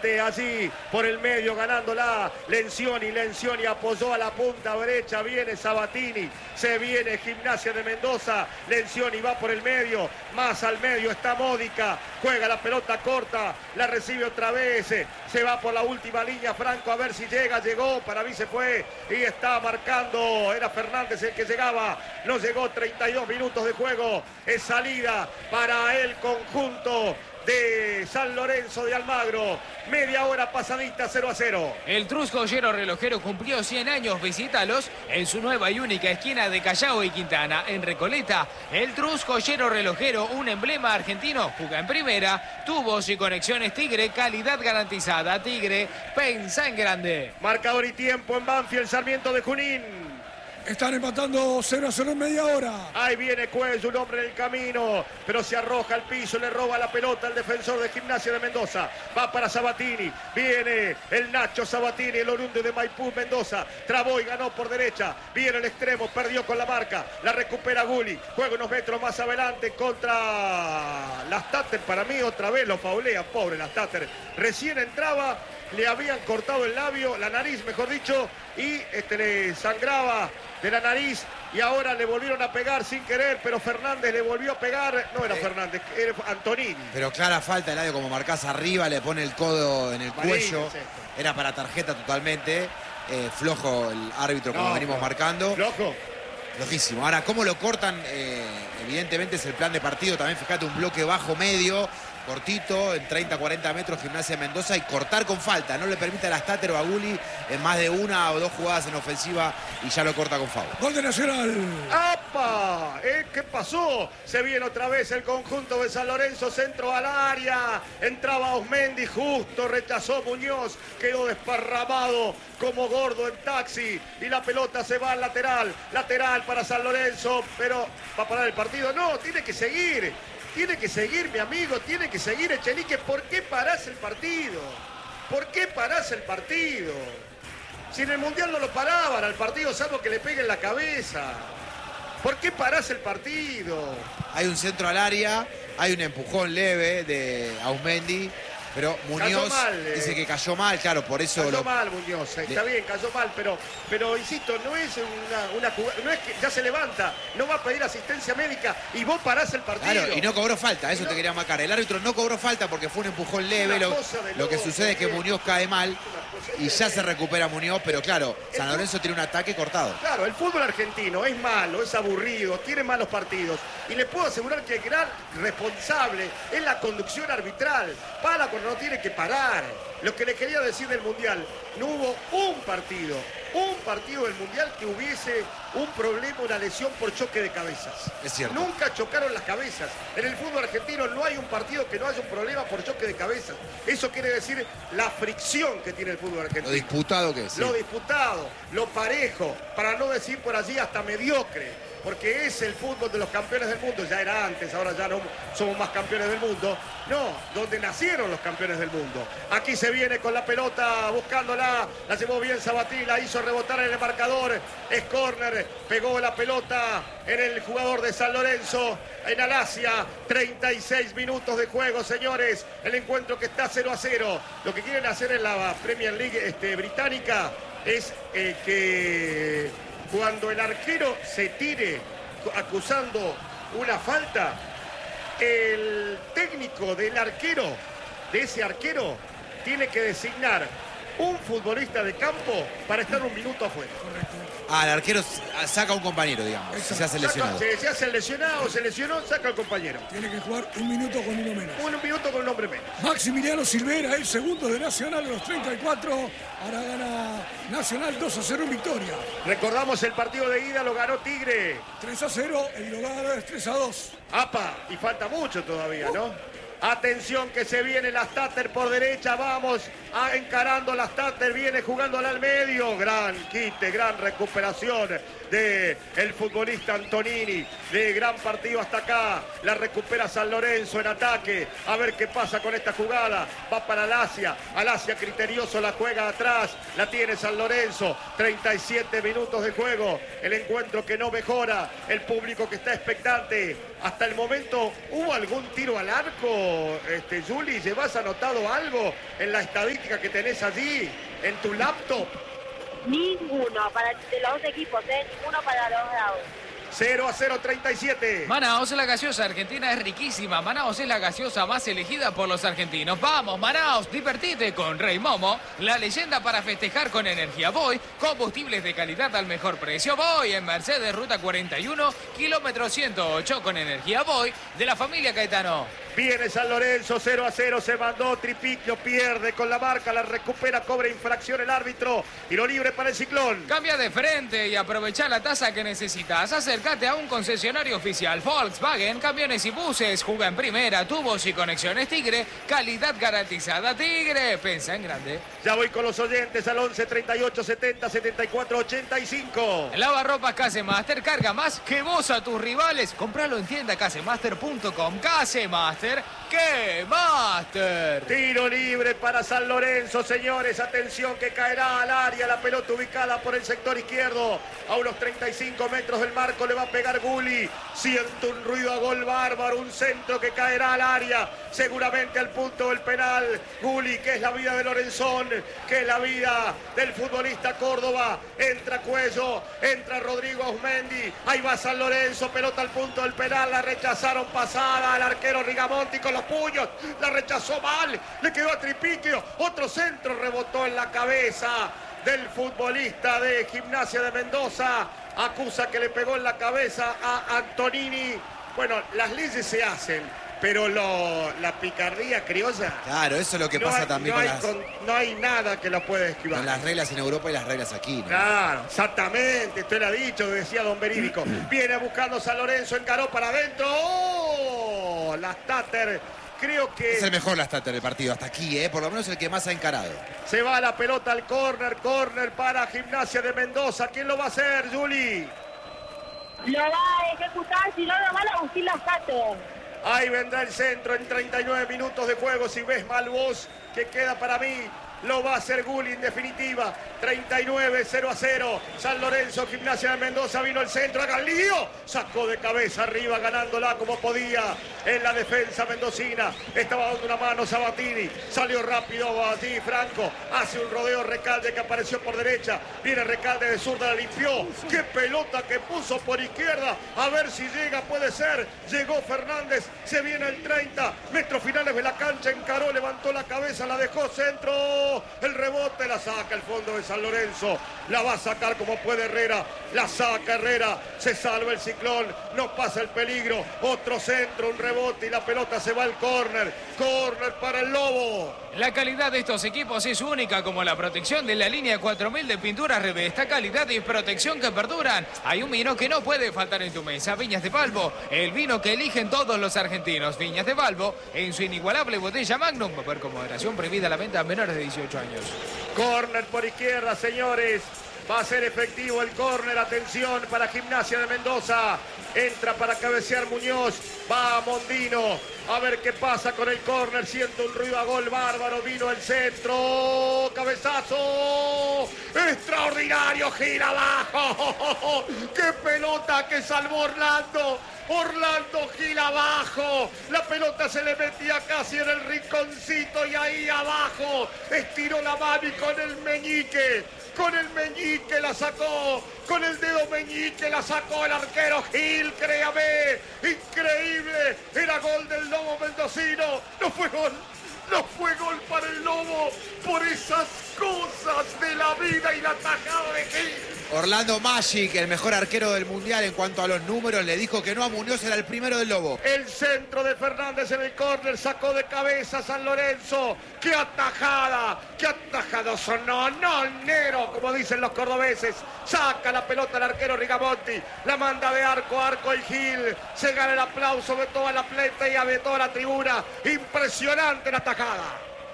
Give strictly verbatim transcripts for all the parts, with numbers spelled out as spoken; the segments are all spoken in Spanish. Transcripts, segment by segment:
Fuerte allí por el medio ganándola Lencioni. Lencioni apoyó a la punta derecha. Viene Sabatini. Se viene Gimnasia de Mendoza. Lencioni va por el medio. Más al medio está Módica. Juega la pelota corta. La recibe otra vez. Se va por la última línea Franco a ver si llega. Llegó. Para mí se fue. Y está marcando. Era Fernández el que llegaba. No llegó. treinta y dos minutos de juego. Es salida para el conjunto de San Lorenzo de Almagro. Media hora pasadita, cero a cero. El Trusco Joyero Relojero cumplió cien años. Visítalos en su nueva y única esquina de Callao y Quintana, en Recoleta. El Trusco Joyero Relojero, un emblema argentino, juega en primera. Tubos y conexiones Tigre, calidad garantizada. Tigre, pensa en grande. Marcador y tiempo en Banfield, Sarmiento de Junín. Están empatando cero a cero en media hora. Ahí viene Cuello, un hombre en el camino, pero se arroja al piso, le roba la pelota al defensor de Gimnasia de Mendoza. Va para Sabatini, viene el Nacho Sabatini, el oriundo de Maipú, Mendoza. Trabó y ganó por derecha, viene el extremo, perdió con la marca, la recupera Gulli. Juega unos metros más adelante contra Lastater. Para mí otra vez lo faulea, pobre Lastater. Recién entraba, le habían cortado el labio, la nariz mejor dicho, y este le sangraba de la nariz y ahora le volvieron a pegar sin querer, pero Fernández le volvió a pegar. No era eh, Fernández, era Antonini. Pero clara falta, Eladio, como marcás arriba, le pone el codo en el cuello. Era para tarjeta totalmente. Eh, flojo el árbitro como no, venimos no. marcando. Flojo. Flojísimo. Ahora, ¿cómo lo cortan? Eh, evidentemente es el plan de partido. También fíjate, un bloque bajo medio, cortito, en treinta a cuarenta metros Gimnasia de Mendoza, y cortar con falta. No le permite a Lastater o a Gulli en más de una o dos jugadas en ofensiva y ya lo corta con foul. Gol de Nacional. ¡Apa! ¿Eh? ¿Qué pasó? Se viene otra vez el conjunto de San Lorenzo, centro al área. Entraba Osmendi, justo rechazó Muñoz, quedó desparramado como gordo en taxi y la pelota se va al lateral. Lateral para San Lorenzo, pero ¿va a parar el partido? No, tiene que seguir. Tiene que seguir, mi amigo, tiene que seguir Echenique. ¿Por qué parás el partido? ¿Por qué parás el partido? Si en el Mundial no lo paraban al partido, salvo que le peguen la cabeza. ¿Por qué parás el partido? Hay un centro al área, hay un empujón leve de Ausmendi, pero Muñoz mal, eh. dice que cayó mal, claro, por eso... Cayó lo... mal Muñoz, está de... bien, cayó mal, pero, pero insisto, no es una, una jugada, no es que ya se levanta, no va a pedir asistencia médica y vos parás el partido. Claro, y no cobró falta, eso no... te quería marcar. El árbitro no cobró falta porque fue un empujón leve, lo, lo que sucede es que Muñoz cae mal y ya se recupera Muñoz, pero claro, San Lorenzo tiene un ataque cortado. Claro, el fútbol argentino es malo, es aburrido, tiene malos partidos y le puedo asegurar que el gran responsable es la conducción arbitral. Para cuando no tiene que parar. Lo que le quería decir del Mundial, no hubo un partido, un partido del Mundial que hubiese un problema, una lesión por choque de cabezas. Es cierto. Nunca chocaron las cabezas. En el fútbol argentino no hay un partido que no haya un problema por choque de cabezas. Eso quiere decir la fricción que tiene el fútbol argentino. Lo disputado que es. Sí. Lo disputado, lo parejo, para no decir por allí hasta mediocre. Porque es el fútbol de los campeones del mundo. Ya era antes, ahora ya no somos más campeones del mundo. No, donde nacieron los campeones del mundo. Aquí se viene con la pelota, buscándola. La llevó bien Sabatini, la hizo rebotar en el marcador. Es córner, pegó la pelota en el jugador de San Lorenzo, en Alasia. treinta y seis minutos de juego, señores. El encuentro que está cero a cero. Lo que quieren hacer en la Premier League este, británica es eh, que... cuando el arquero se tire acusando una falta, el técnico del arquero, de ese arquero, tiene que designar un futbolista de campo para estar un minuto afuera. Ah, el arquero saca a un compañero, digamos. Se hace lesionado. Se, se hace lesionado, se lesionó, saca al compañero. Tiene que jugar un minuto con uno menos. Un minuto con un hombre menos. Maximiliano Silvera, el segundo de Nacional a los treinta y cuatro. Ahora gana Nacional dos a cero en victoria. Recordamos el partido de ida, lo ganó Tigre. tres a cero, el Logado es tres a dos. ¡Apa! Y falta mucho todavía, ¿no? Uh. Atención que se viene Lastater por derecha, vamos ah, encarando las Tater, viene jugándola al medio. Gran quite, gran recuperación de el futbolista Antonini. De gran partido hasta acá. La recupera San Lorenzo en ataque. A ver qué pasa con esta jugada. Va para Alasia. Alasia criterioso la juega atrás. La tiene San Lorenzo. treinta y siete minutos de juego. El encuentro que no mejora. El público que está expectante. Hasta el momento, ¿hubo algún tiro al arco, este, Juli? ¿Llevas anotado algo en la estadística que tenés allí, en tu laptop? Ninguno para de los dos equipos, ¿eh? Ninguno para los lados. cero a cero, treinta y siete. Manaos, la gaseosa argentina es riquísima. Manaos es la gaseosa más elegida por los argentinos. Vamos, Manaos, divertite con Rey Momo, la leyenda para festejar con energía. Voy, combustibles de calidad al mejor precio. Voy en Mercedes, ruta cuarenta y uno, kilómetro ciento ocho, con energía Voy, de la familia Caetano. Viene San Lorenzo, cero a cero, se mandó Tripiquio, pierde con la marca, la recupera, cobra infracción el árbitro. Tiro libre para el Ciclón. Cambia de frente y aprovecha la tasa que necesitas. Acércate a un concesionario oficial Volkswagen, camiones y buses. Juega en primera, tubos y conexiones Tigre. Calidad garantizada Tigre. Pensa en grande. Ya voy con los oyentes al once, treinta y ocho, setenta, setenta y cuatro, ochenta y cinco. Lavarropas Casemaster, carga más que vos a tus rivales. Compralo en tienda casemaster punto com. Casemaster. ¡Qué Master! Tiro libre para San Lorenzo, señores. Atención que caerá al área. La pelota ubicada por el sector izquierdo. A unos treinta y cinco metros del marco le va a pegar Gulli. Siento un ruido a gol bárbaro. Un centro que caerá al área. Seguramente al punto del penal. Gulli, que es la vida de Lorenzón. Que es la vida del futbolista Córdoba. Entra Cuello. Entra Rodrigo Ausmendi. Ahí va San Lorenzo. Pelota al punto del penal. La rechazaron pasada al arquero Rigamonti con los puños. La rechazó mal. Le quedó a Tripiquio. Otro centro rebotó en la cabeza del futbolista de Gimnasia de Mendoza. Acusa que le pegó en la cabeza a Antonini. Bueno, las leyes se hacen, pero lo, la picardía criolla. Claro, eso es lo que no pasa hay, también no con, hay, las, con, no hay nada que lo pueda esquivar. con las reglas en Europa y las reglas aquí, ¿no? Claro, exactamente, usted lo ha dicho, decía don Verídico. Viene buscando San Lorenzo, encaró para adentro. ¡Oh! Las Tater, creo que... Es el mejor la Tater del partido, hasta aquí, ¿eh? Por lo menos el que más ha encarado. Se va la pelota al córner, córner para Gimnasia de Mendoza. ¿Quién lo va a hacer, Juli? Lo va a ejecutar, si no lo van a buscar las Tater. Ahí vendrá el centro en treinta y nueve minutos de juego. Si ves mal vos, que queda para mí, lo va a hacer Gulli en definitiva. treinta y nueve, cero a cero. San Lorenzo, Gimnasia de Mendoza, vino el centro, haga el lío. Sacó de cabeza arriba, ganándola como podía en la defensa mendocina. Estaba dando una mano Sabatini. Salió rápido allí Franco. Hace un rodeo Recalde que apareció por derecha. Viene Recalde de zurda, la limpió. Qué pelota que puso por izquierda. A ver si llega, puede ser. Llegó Fernández. Se viene el treinta. Metros finales de la cancha. Encaró, levantó la cabeza, la dejó centro. El rebote la saca el fondo de San Lorenzo. La va a sacar como puede Herrera. La saca Herrera. Se salva el Ciclón. No pasa el peligro. Otro centro, un rebote y la pelota se va al córner. Córner para el Lobo. La calidad de estos equipos es única, como la protección de la línea cuatro mil de pinturas Revesta. Calidad y protección que perduran. Hay un vino que no puede faltar en tu mesa. Viñas de Balbo, el vino que eligen todos los argentinos. Viñas de Balbo, en su inigualable botella Magnum. Ver con moderación, prohibida la venta a menores de dieciocho años. Córner por izquierda, señores. Va a ser efectivo el córner. Atención para Gimnasia de Mendoza. Entra para cabecear Muñoz. Va a Mondino. A ver qué pasa con el córner. Siento un ruido a gol bárbaro. Vino el centro. Cabezazo. Extraordinario. Gira abajo. ¡Qué pelota que salvó Orlando! Orlando Gil abajo. La pelota se le metía casi en el rinconcito y ahí abajo estiró la mano y con el meñique, con el meñique la sacó, con el dedo meñique la sacó el arquero Gil, créame, increíble, era gol del Lobo mendocino, no fue gol. No fue gol para el Lobo por esas cosas de la vida y la tajada de Gil. Orlando Magic, el mejor arquero del Mundial en cuanto a los números, le dijo que no a Muñoz, era el primero del Lobo. El centro de Fernández en el córner, sacó de cabeza San Lorenzo. ¡Qué atajada! ¡Qué atajada sonó! ¡No, Nero! Como dicen los cordobeses. Saca la pelota el arquero Rigamonti. La manda de arco a arco el Gil. Se gana el aplauso de toda la platea y de toda la tribuna. Impresionante la atajada.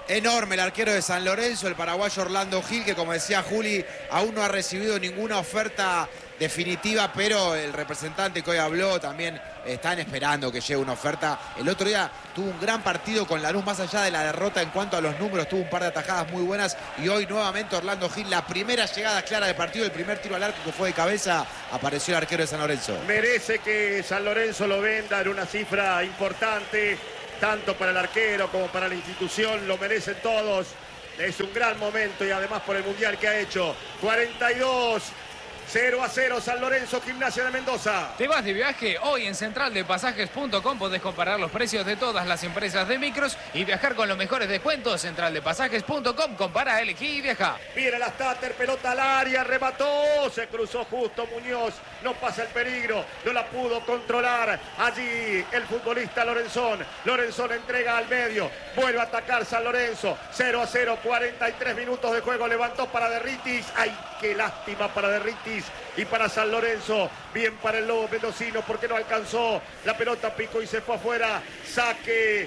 Enorme el arquero de San Lorenzo, el paraguayo Orlando Gil, que como decía Juli, aún no ha recibido ninguna oferta definitiva, pero el representante que hoy habló también están esperando que llegue una oferta. El otro día tuvo un gran partido con Lanús, más allá de la derrota en cuanto a los números, tuvo un par de atajadas muy buenas y hoy nuevamente Orlando Gil, la primera llegada clara del partido, el primer tiro al arco que fue de cabeza, apareció el arquero de San Lorenzo. Merece que San Lorenzo lo venda en una cifra importante, tanto para el arquero como para la institución, lo merecen todos. Es un gran momento y además por el mundial que ha hecho. cuarenta y dos. cero a cero San Lorenzo, Gimnasia de Mendoza. ¿Te vas de viaje? Hoy en central de pasajes punto com podés comparar los precios de todas las empresas de micros y viajar con los mejores descuentos. central de pasajes punto com, compara, elegí y viaja. Viene la Stater, pelota al área, remató, se cruzó justo Muñoz, no pasa el peligro, no la pudo controlar allí el futbolista Lorenzón. Lorenzón entrega al medio, vuelve a atacar San Lorenzo, cero a cero, cuarenta y tres minutos de juego, levantó para Derritis, ay, qué lástima para Derritis y para San Lorenzo, bien para el Lobo mendocino porque no alcanzó, la pelota picó y se fue afuera, saque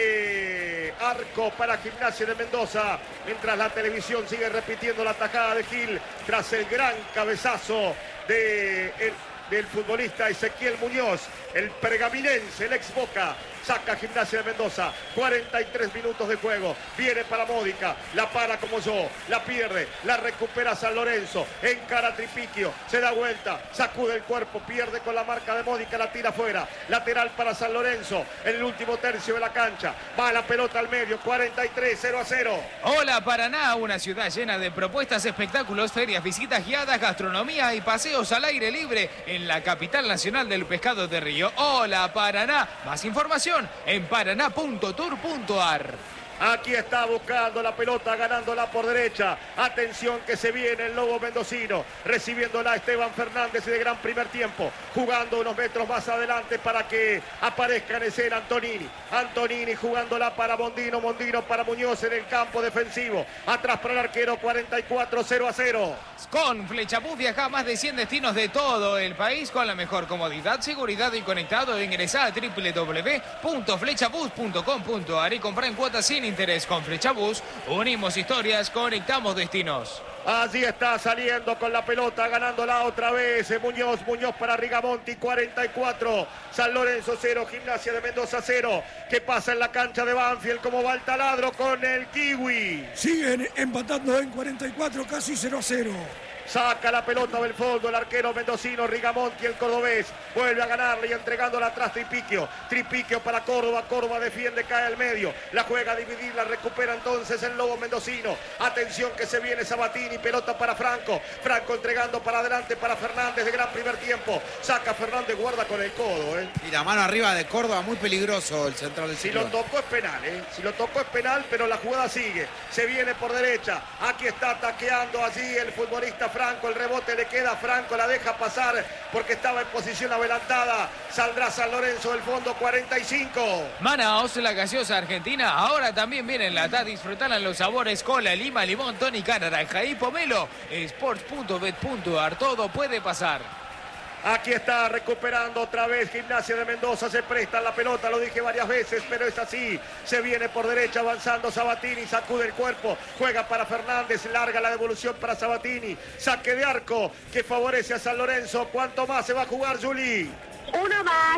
de arco para Gimnasia de Mendoza, mientras la televisión sigue repitiendo la tajada de Gil tras el gran cabezazo de el, del futbolista Ezequiel Muñoz, el pergaminense, el ex Boca. Saca Gimnasia de Mendoza, cuarenta y tres minutos de juego, viene para Módica, la para como yo, la pierde, la recupera San Lorenzo, encara a Tripiquio, se da vuelta, sacude el cuerpo, pierde con la marca de Módica, la tira afuera, lateral para San Lorenzo, en el último tercio de la cancha, va la pelota al medio, cuarenta y tres, cero a cero. Hola Paraná, una ciudad llena de propuestas, espectáculos, ferias, visitas guiadas, gastronomía y paseos al aire libre en la capital nacional del pescado de río. Hola Paraná, más información en paraná punto tour punto ar. Aquí está buscando la pelota, ganándola por derecha. Atención que se viene el Lobo mendocino. Recibiéndola Esteban Fernández de gran primer tiempo. Jugando unos metros más adelante para que aparezca en escena Antonini. Antonini jugándola para Mondino. Mondino para Muñoz en el campo defensivo. Atrás para el arquero, cuarenta y cuatro, cero a cero. Con Flexabus viaja a más de cien destinos de todo el país con la mejor comodidad, seguridad y conectado. Ingresá a doble u doble u doble u punto flechabus punto com punto ar y compra en cuotas sin interés. Con Flechabus unimos historias, conectamos destinos. Allí está saliendo con la pelota, ganándola otra vez Muñoz, Muñoz para Rigamonti, cuarenta y cuatro, San Lorenzo cero, Gimnasia de Mendoza cero. ¿Qué pasa en la cancha de Banfield? ¿Cómo va el taladro con el Kiwi? Siguen empatando en cuarenta y cuatro, casi cero a cero. Saca la pelota del fondo el arquero mendocino Rigamonti, el cordobés. Vuelve a ganarle y entregándola atrás Tripiquio. Tripiquio para Córdoba. Córdoba defiende, cae al medio. La juega a dividir, la recupera entonces el Lobo mendocino. Atención que se viene Sabatini. Pelota para Franco. Franco entregando para adelante para Fernández de gran primer tiempo. Saca Fernández, guarda con el codo. ¿eh? Y la mano arriba de Córdoba, muy peligroso el central del Si Ciclón. lo tocó es penal, ¿eh? Si lo tocó es penal, pero la jugada sigue. Se viene por derecha. Aquí está taqueando allí el futbolista Franco, el rebote le queda a Franco, la deja pasar porque estaba en posición adelantada. Saldrá San Lorenzo del fondo, cuarenta y cinco. Manaos, la gaseosa argentina, ahora también viene en lata. Disfrutarán los sabores cola, lima, limón, tónica, naranja y pomelo. sports punto bet punto ar, todo puede pasar. Aquí está recuperando otra vez Gimnasia de Mendoza, se presta la pelota, lo dije varias veces, pero es así. Se viene por derecha avanzando Sabatini, sacude el cuerpo, juega para Fernández, larga la devolución para Sabatini. Saque de arco que favorece a San Lorenzo. ¿Cuánto más se va a jugar, Juli? Uno más.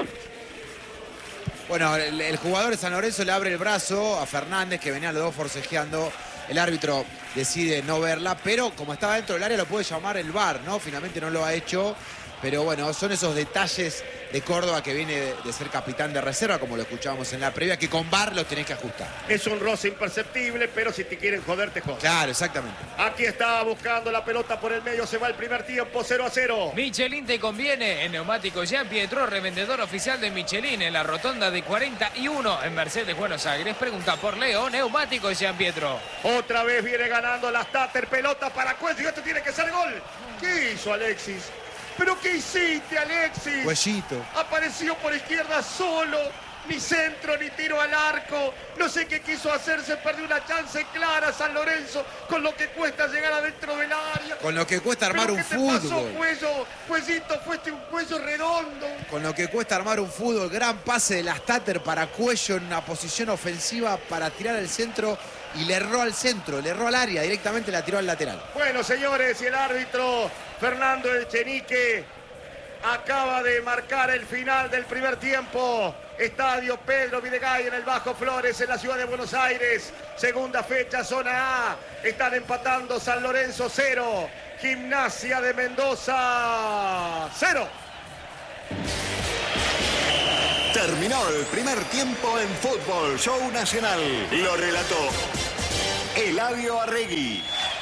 Bueno, el, el jugador de San Lorenzo le abre el brazo a Fernández, que venía los dos forcejeando. El árbitro decide no verla, pero como estaba dentro del área lo puede llamar el V A R, ¿no? Finalmente no lo ha hecho. Pero bueno, son esos detalles de Córdoba que viene de, de ser capitán de reserva, como lo escuchábamos en la previa, que con V A R los tenés que ajustar. Es un roce imperceptible, pero si te quieren joder, te joden. Claro, exactamente. Aquí está buscando la pelota por el medio, se va el primer tiempo, cero a cero. Michelin te conviene. En Neumáticos Jean Pietro, revendedor oficial de Michelin en la rotonda de cuarenta y uno en Mercedes, Buenos Aires. Pregunta por Leo, Neumáticos Jean Pietro. Otra vez viene ganando la Stater, pelota para Cuello y esto tiene que ser gol. ¿Qué hizo ¿Pero qué hiciste, Alexis? Cuellito. Apareció por izquierda solo. ni centro, ni tiro al arco. No sé qué quiso hacer, se perdió una chance clara San Lorenzo, con lo que cuesta llegar adentro del área. Con lo que cuesta armar un fútbol. ¿Qué te pasó, Cuello? Cuellito, fuiste un Cuello redondo. Con lo que cuesta armar un fútbol. Gran pase de la Stater para Cuello en una posición ofensiva para tirar al centro. Y le erró al centro, le erró al área, directamente la tiró al lateral. Bueno, señores, y el árbitro Fernando Echenique acaba de marcar el final del primer tiempo. Estadio Pedro Videgay en el Bajo Flores, en la ciudad de Buenos Aires. Segunda fecha, zona A. Están empatando San Lorenzo cero. Gimnasia de Mendoza cero. Terminó el primer tiempo en Fútbol Show Nacional. Lo relató Eladio Arregui.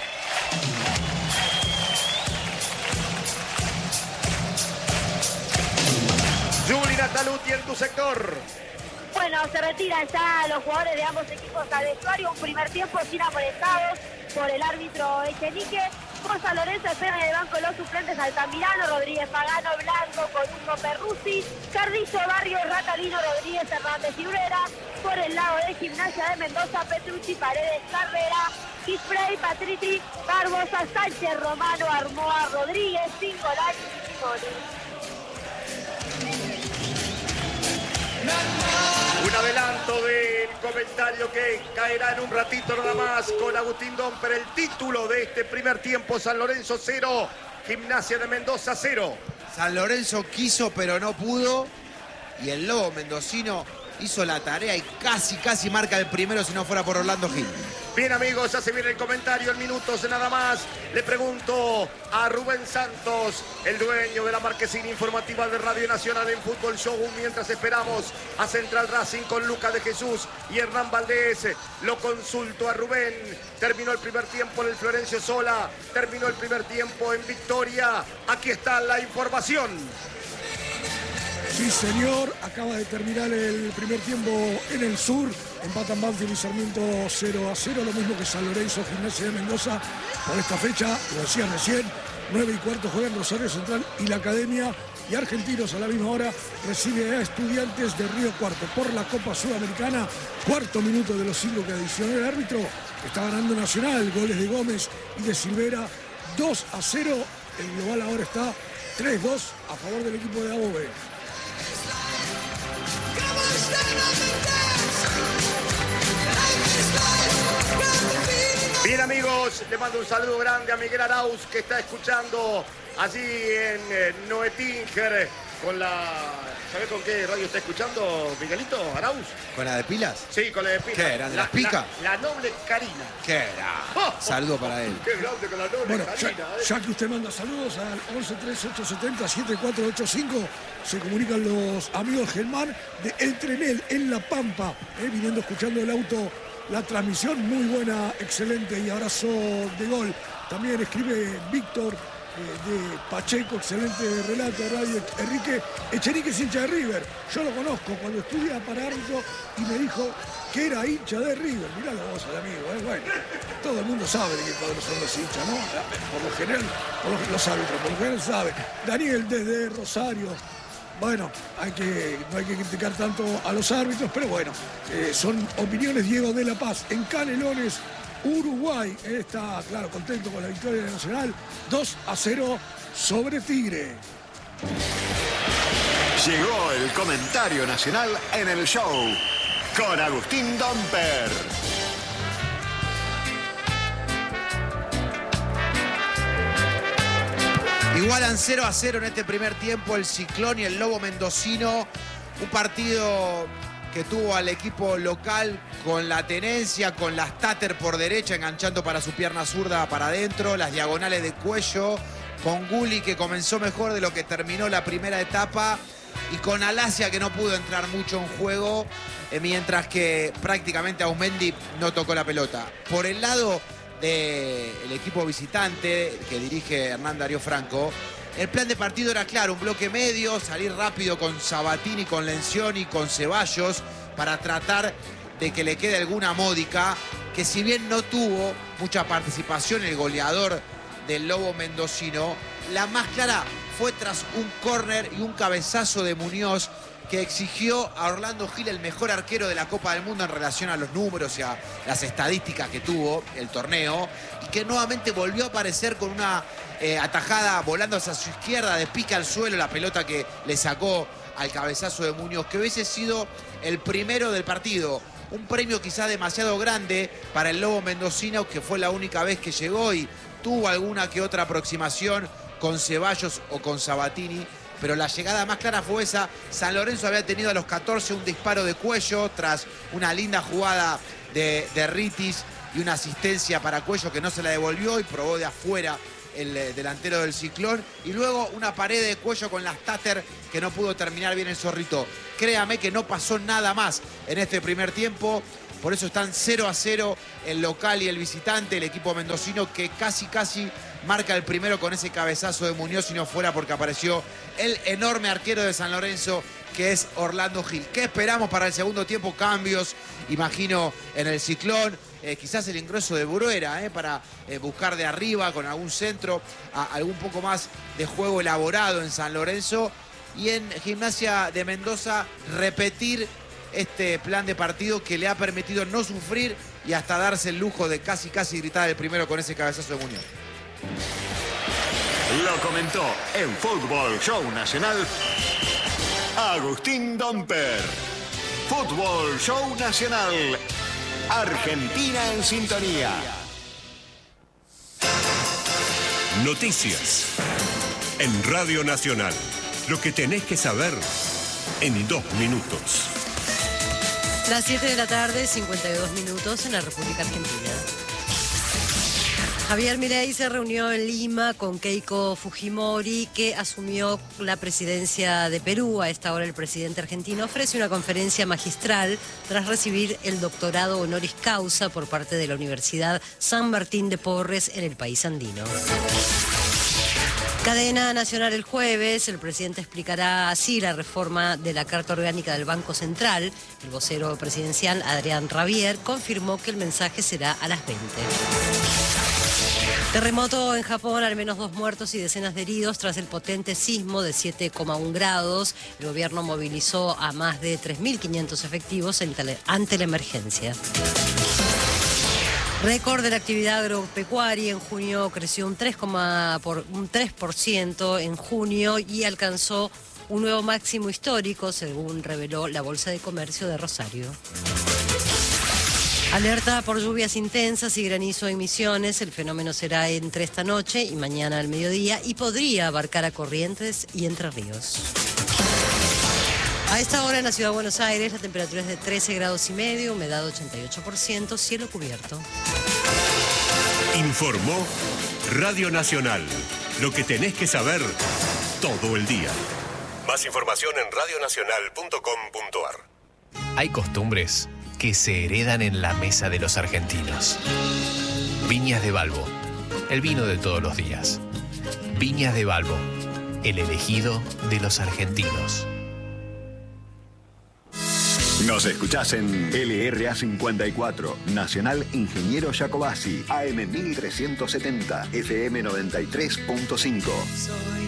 Juli Nataluti en tu sector. Bueno, se retiran ya los jugadores de ambos equipos al vestuario. Un primer tiempo sin amonestados por el árbitro Echenique. Por San Lorenzo espera en el banco los suplentes Altamirano, Rodríguez Pagano, Blanco, Coruso, Perruzzi, Cardizo, Barrio, Ratalino, Rodríguez, Hernández y Urera. Por el lado de Gimnasia de Mendoza, Petrucci, Paredes, Carrera, Quisprey, Patriti, Barbosa, Sánchez, Romano, Armoa, Rodríguez, Cingolani y Simoni. Un adelanto del comentario que caerá en un ratito nada más con Agustín Domper. El título de este primer tiempo: San Lorenzo cero, Gimnasia de Mendoza cero. San Lorenzo quiso pero no pudo. Y el Lobo mendocino hizo la tarea y casi, casi marca el primero si no fuera por Orlando Gil. Bien, amigos, ya se viene el comentario en minutos nada más. Le pregunto a Rubén Santos, el dueño de la marquesina informativa de Radio Nacional en Fútbol Show, mientras esperamos a Central Racing con Lucas de Jesús y Hernán Valdés. Lo consulto a Rubén. Terminó el primer tiempo en el Florencio Sola. Terminó el primer tiempo en Victoria. Aquí está la información. Sí, señor. Acaba de terminar el primer tiempo en el sur. Empatan Banfield y Sarmiento cero a cero. Lo mismo que San Lorenzo, Gimnasia de Mendoza. Por esta fecha, lo decía recién, nueve y cuarto juegan Rosario Central y la Academia. Y Argentinos a la misma hora recibe a Estudiantes de Río Cuarto por la Copa Sudamericana. Cuarto minuto de los cinco que adicionó el árbitro. Está ganando Nacional. Goles de Gómez y de Silvera. dos a cero. El global ahora está tres dos a favor del equipo de Above. Bien, amigos, le mando un saludo grande a Miguel Arauz, que está escuchando allí en eh, Noetinger con la... ¿Sabés con qué radio está escuchando, Miguelito Arauz? ¿Con la de pilas? Sí, con la de pilas. ¿Qué eran? ¿Las picas? La, la noble Karina. ¿Qué era? Saludo para él. Qué grande con la noble Bueno, Karina. ya, eh. ya que usted manda saludos al once tres ocho siete cero siete cuatro ocho cinco, se comunican los amigos Germán de El Trenel en La Pampa, eh, viniendo escuchando el auto, la transmisión muy buena, excelente y abrazo de gol. También escribe Víctor eh, de Pacheco, excelente relato, radio. Enrique Echenique es hincha de River. Yo lo conozco cuando estudia para árbitro y me dijo que era hincha de River. Mirá la voz al amigo, ¿eh? Bueno, todo el mundo sabe de qué cuadros son los hinchas, ¿no? Por lo general, por lo, los árbitros, por lo general sabe. Daniel desde Rosario. Bueno, hay que, no hay que criticar tanto a los árbitros, pero bueno, eh, son opiniones. Diego de la Paz en Canelones, Uruguay. Está, claro, contento con la victoria de Nacional. dos a cero sobre Tigre. Llegó el comentario nacional en el show con Agustín Domper. Igualan cero a cero en este primer tiempo el Ciclón y el Lobo mendocino. Un partido que tuvo al equipo local con la tenencia, con las Stater por derecha, enganchando para su pierna zurda para adentro, las diagonales de Cuello, con Gulli, que comenzó mejor de lo que terminó la primera etapa, y con Alasia, que no pudo entrar mucho en juego, eh, mientras que prácticamente Aumendi no tocó la pelota. Por el lado del equipo visitante que dirige Hernán Darío Franco, el plan de partido era claro: un bloque medio, salir rápido con Sabatini, con Lencioni, con Ceballos, para tratar de que le quede alguna módica, que si bien no tuvo mucha participación el goleador del Lobo mendocino, la más clara fue tras un córner y un cabezazo de Muñoz que exigió a Orlando Gil el mejor arquero de la Copa del Mundo en relación a los números y a las estadísticas que tuvo el torneo, y que nuevamente volvió a aparecer con una eh, atajada volando hacia su izquierda, de pica al suelo, la pelota que le sacó al cabezazo de Muñoz, que hubiese sido el primero del partido. Un premio quizás demasiado grande para el Lobo mendocino, que fue la única vez que llegó y tuvo alguna que otra aproximación con Ceballos o con Sabatini, pero la llegada más clara fue esa. San Lorenzo había tenido a los catorce un disparo de Cuello tras una linda jugada de, de Ritis y una asistencia para Cuello que no se la devolvió y probó de afuera el eh, delantero del Ciclón, y luego una pared de Cuello con las Tater que no pudo terminar bien el Zorrito. Créame que no pasó nada más en este primer tiempo. Por eso están cero a cero el local y el visitante, el equipo mendocino, que casi casi marca el primero con ese cabezazo de Muñoz, si no fuera porque apareció el enorme arquero de San Lorenzo, que es Orlando Gil. ¿Qué esperamos para el segundo tiempo? Cambios, imagino, en el Ciclón. Eh, quizás el ingreso de Bruera eh, para eh, buscar de arriba con algún centro, a, algún poco más de juego elaborado en San Lorenzo. Y en Gimnasia de Mendoza repetir este plan de partido que le ha permitido no sufrir y hasta darse el lujo de casi casi gritar el primero con ese cabezazo de Muñoz. Lo comentó en Fútbol Show Nacional Agustín Domper. Fútbol Show Nacional. Argentina en sintonía. Noticias en Radio Nacional. Lo que tenés que saber en dos minutos. Las siete de la tarde, cincuenta y dos minutos en la República Argentina. Javier Milei se reunió en Lima con Keiko Fujimori, que asumió la presidencia de Perú. A esta hora el presidente argentino ofrece una conferencia magistral tras recibir el doctorado honoris causa por parte de la Universidad San Martín de Porres en el país andino. Cadena nacional el jueves, el presidente explicará así la reforma de la Carta Orgánica del Banco Central. El vocero presidencial, Adrián Rabier, confirmó que el mensaje será a las veinte. Terremoto en Japón, al menos dos muertos y decenas de heridos tras el potente sismo de siete coma uno grados. El gobierno movilizó a más de tres mil quinientos efectivos ante la emergencia. Récord de la actividad agropecuaria en junio creció un tres por ciento en junio y alcanzó un nuevo máximo histórico, según reveló la Bolsa de Comercio de Rosario. Alerta por lluvias intensas y granizo en Misiones. El fenómeno será entre esta noche y mañana al mediodía y podría abarcar a Corrientes y Entre Ríos. A esta hora en la Ciudad de Buenos Aires la temperatura es de trece grados y medio, humedad ochenta y ocho por ciento, cielo cubierto. Informó Radio Nacional. Lo que tenés que saber todo el día. Más información en radio nacional punto com punto a r. Hay costumbres que se heredan en la mesa de los argentinos. Viñas de Balbo, el vino de todos los días. Viñas de Balbo, el elegido de los argentinos. Nos escuchás en L R A cincuenta y cuatro, Nacional Ingeniero Jacobasi, A M mil trescientos setenta, F M noventa y tres punto cinco.